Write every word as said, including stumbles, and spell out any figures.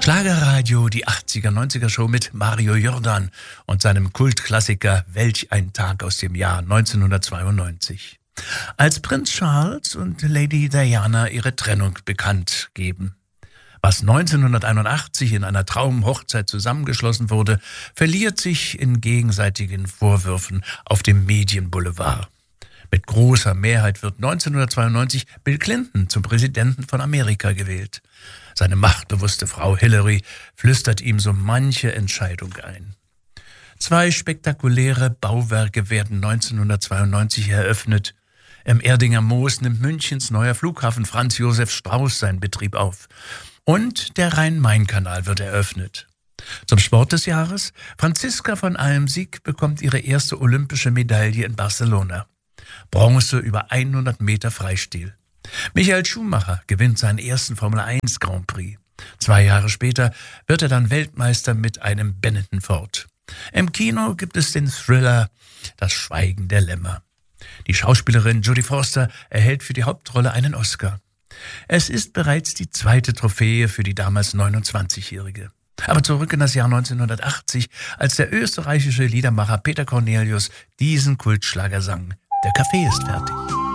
Schlagerradio, die achtziger, neunziger Show mit Mario Jordan und seinem Kultklassiker Welch ein Tag aus dem Jahr neunzehnhundertzweiundneunzig. Als Prinz Charles und Lady Diana ihre Trennung bekannt geben. Was neunzehnhunderteinundachtzig in einer Traumhochzeit zusammengeschlossen wurde, verliert sich in gegenseitigen Vorwürfen auf dem Medienboulevard. Mit großer Mehrheit wird neunzehnhundertzweiundneunzig Bill Clinton zum Präsidenten von Amerika gewählt. Seine machtbewusste Frau Hillary flüstert ihm so manche Entscheidung ein. Zwei spektakuläre Bauwerke werden neunzehnhundertzweiundneunzig eröffnet. Im Erdinger Moos nimmt Münchens neuer Flughafen Franz Josef Strauß seinen Betrieb auf. Und der Rhein-Main-Kanal wird eröffnet. Zum Sport des Jahres: Franziska von Almsieg bekommt ihre erste olympische Medaille in Barcelona. Bronze über hundert Meter Freistil. Michael Schumacher gewinnt seinen ersten Formel eins Grand Prix. Zwei Jahre später wird er dann Weltmeister mit einem Benetton Ford. Im Kino gibt es den Thriller Das Schweigen der Lämmer. Die Schauspielerin Jodie Foster erhält für die Hauptrolle einen Oscar. Es ist bereits die zweite Trophäe für die damals neunundzwanzigjährige. Aber zurück in das Jahr neunzehnhundertachtzig, als der österreichische Liedermacher Peter Cornelius diesen Kultschlager sang. Der Kaffee ist fertig.